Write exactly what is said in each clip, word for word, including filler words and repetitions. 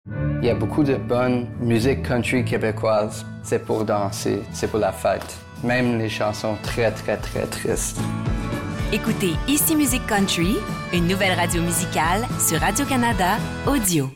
Il y a beaucoup de bonne musique country québécoise. C'est pour danser, c'est pour la fête. Même les chansons très, très, très tristes. Écoutez Ici Musique Country, une nouvelle radio musicale sur Radio-Canada Audio.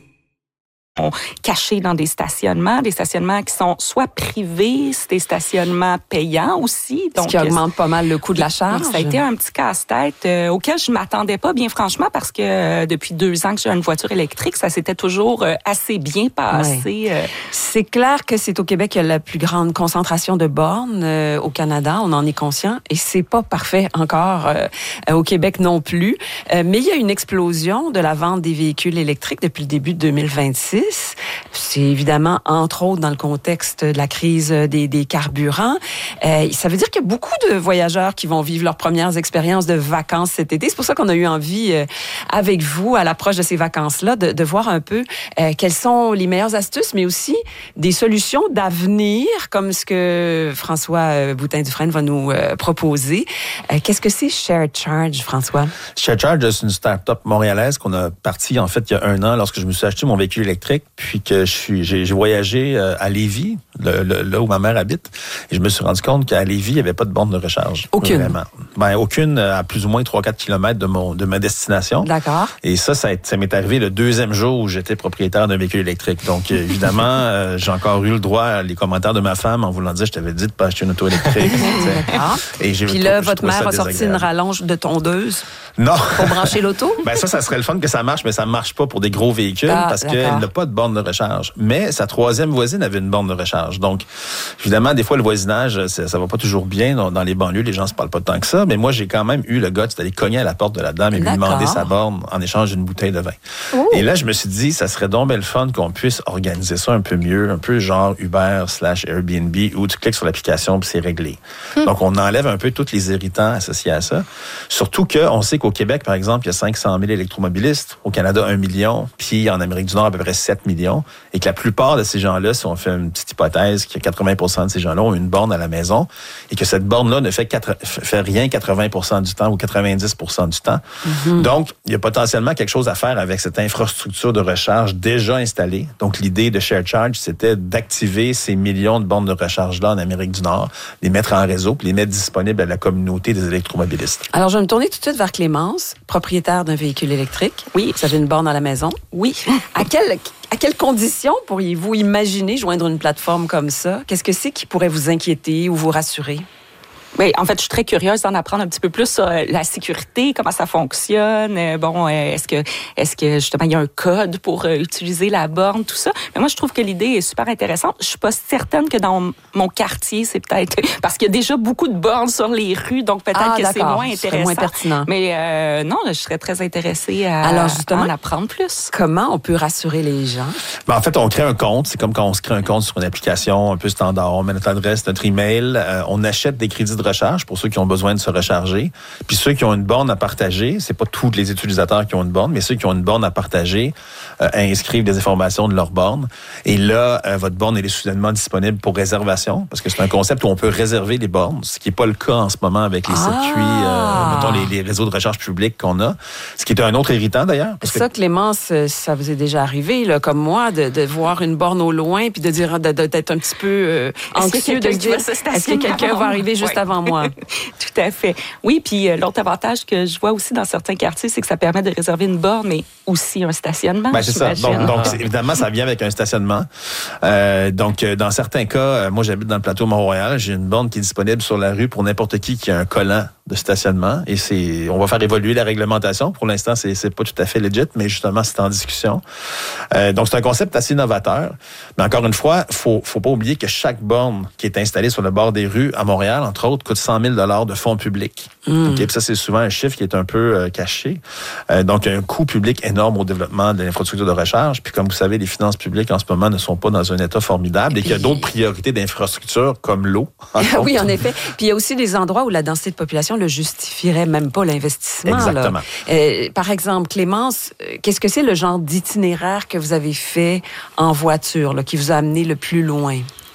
Cachés dans des stationnements, des stationnements qui sont soit privés, c'est des stationnements payants aussi. Donc, ce qui augmente pas mal le coût de la charge. Ça a été un petit casse-tête euh, auquel je m'attendais pas, bien franchement, parce que euh, depuis deux ans que j'ai une voiture électrique, ça s'était toujours euh, assez bien passé. Ouais. Euh. C'est clair que c'est au Québec qu'il y a la plus grande concentration de bornes euh, au Canada, on en est conscient, et c'est pas parfait encore euh, au Québec non plus. Euh, mais il y a une explosion de la vente des véhicules électriques depuis le début de deux mille vingt-six. C'est évidemment, entre autres, dans le contexte de la crise des, des carburants. Euh, ça veut dire qu'il y a beaucoup de voyageurs qui vont vivre leurs premières expériences de vacances cet été. C'est pour ça qu'on a eu envie, euh, avec vous, à l'approche de ces vacances-là, de, de voir un peu euh, quelles sont les meilleures astuces, mais aussi des solutions d'avenir, comme ce que François Boutin-Dufresne va nous euh, proposer. Euh, qu'est-ce que c'est Shared Charge, François? Shared Charge, c'est une start-up montréalaise qu'on a partie, en fait, il y a un an, lorsque je me suis acheté mon véhicule électrique, puis que je suis, j'ai, j'ai voyagé à Lévis, le, le, là où ma mère habite, et je me suis rendu compte qu'à Lévis, il n'y avait pas de borne de recharge. Aucune? Vraiment. Ben, aucune à plus ou moins trois à quatre kilomètres de, mon, de ma destination. D'accord. Et ça, ça, ça m'est arrivé le deuxième jour où j'étais propriétaire d'un véhicule électrique. Donc, évidemment, euh, j'ai encore eu le droit à les commentaires de ma femme en voulant dire, je t'avais dit de pas acheter une auto électrique. D'accord. Et j'ai, puis là, votre mère a sorti une rallonge de tondeuse? Non. Pour brancher l'auto? Ben ça, ça serait le fun que ça marche, mais ça marche pas pour des gros véhicules ah, parce d'accord. qu'elle n'a pas de borne de recharge. Mais sa troisième voisine avait une borne de recharge. Donc, évidemment, des fois, le voisinage, ça, ça va pas toujours bien dans, dans les banlieues. Les gens se parlent pas tant que ça. Mais moi, j'ai quand même eu le gars d'aller cogner à la porte de la dame et lui demander sa borne en échange d'une bouteille de vin. Ouh. Et là, je me suis dit, ça serait donc bien le fun qu'on puisse organiser ça un peu mieux, un peu genre Uber slash Airbnb, où tu cliques sur l'application puis c'est réglé. Hum. Donc, on enlève un peu tous les irritants associés à ça. Surtout qu'on sait qu'au Québec, par exemple, il y a cinq cent mille électromobilistes. Au Canada, un million. Puis en Amérique du Nord, à peu près sept millions. Et que la plupart de ces gens-là, si on fait une petite hypothèse, que quatre-vingts pour cent de ces gens-là ont une borne à la maison et que cette borne-là ne fait, quatre, fait rien quatre-vingts pour cent du temps ou quatre-vingt-dix pour cent du temps. Mm-hmm. Donc, il y a potentiellement quelque chose à faire avec cette infrastructure de recharge déjà installée. Donc, l'idée de Shared Charge, c'était d'activer ces millions de bornes de recharge-là en Amérique du Nord, les mettre en réseau puis les mettre disponibles à la communauté des électromobilistes. Alors, je vais me tourner tout de suite vers Clémence, propriétaire d'un véhicule électrique. Oui. Vous avez une borne à la maison. Oui. À quelle, à quelles conditions pourriez-vous imaginer joindre une plateforme comme ça? Qu'est-ce que c'est qui pourrait vous inquiéter ou vous rassurer? Oui, en fait, je suis très curieuse d'en apprendre un petit peu plus sur la sécurité, comment ça fonctionne. Bon, est-ce que, est-ce que justement il y a un code pour utiliser la borne, tout ça. Mais moi, je trouve que l'idée est super intéressante. Je suis pas certaine que dans mon quartier, c'est peut-être parce qu'il y a déjà beaucoup de bornes sur les rues, donc peut-être ah, que d'accord. c'est moins intéressant, moins pertinent. Mais euh, non, je serais très intéressée à, Alors justement, à en apprendre plus. Comment on peut rassurer les gens? Ben, en fait, on crée un compte. C'est comme quand on se crée un compte sur une application un peu standard. On met notre adresse, notre email, euh, on achète des crédits de recharge pour ceux qui ont besoin de se recharger. Puis ceux qui ont une borne à partager, c'est pas tous les utilisateurs qui ont une borne, mais ceux qui ont une borne à partager euh, inscrivent des informations de leur borne. Et là, euh, votre borne elle est soudainement disponible pour réservation, parce que c'est un concept où on peut réserver les bornes, ce qui n'est pas le cas en ce moment avec les ah. circuits, euh, mettons les, les réseaux de recharge publics qu'on a, ce qui est un autre irritant d'ailleurs. Parce ça, que... Clémence, ça vous est déjà arrivé, là, comme moi, de, de voir une borne au loin puis de dire de, de, d'être un petit peu euh, anxieux, de se dire, est-ce que quelqu'un va arriver juste ouais. avant moi? Tout à fait. Oui, puis euh, l'autre avantage que je vois aussi dans certains quartiers, c'est que ça permet de réserver une borne, mais aussi un stationnement. Ben, c'est ça. Donc, donc c'est, évidemment, ça vient avec un stationnement. Euh, donc, euh, dans certains cas, euh, moi, j'habite dans le plateau Mont-Royal, j'ai une borne qui est disponible sur la rue pour n'importe qui qui a un collant de stationnement. Et c'est, on va faire évoluer la réglementation. Pour l'instant, c'est, c'est pas tout à fait legit, mais justement, c'est en discussion. Euh, donc, c'est un concept assez novateur. Mais encore une fois, faut, faut pas oublier que chaque borne qui est installée sur le bord des rues à Montréal, entre autres, coûte cent mille dollars de fonds publics. Mm. Okay, puis ça, c'est souvent un chiffre qui est un peu euh, caché. Euh, donc, un coût public énorme au développement de l'infrastructure de recharge. Puis, comme vous savez, les finances publiques en ce moment ne sont pas dans un état formidable et qu'il y a d'autres priorités d'infrastructure comme l'eau. Oui, en effet. Puis, il y a aussi des endroits où la densité de population ne justifierait même pas l'investissement. Exactement. Là. Euh, par exemple, Clémence, qu'est-ce que c'est le genre d'itinéraire que vous avez fait en voiture, là, qui vous a amené le plus loin?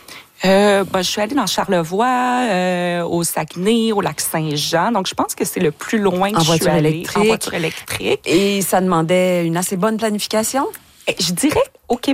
Euh, ben, je suis allée dans Charlevoix, euh, au Saguenay, au Lac-Saint-Jean. Donc, je pense que c'est le plus loin que en je suis allée. Électrique. En voiture électrique. Et ça demandait une assez bonne planification? Je dirais au Québec,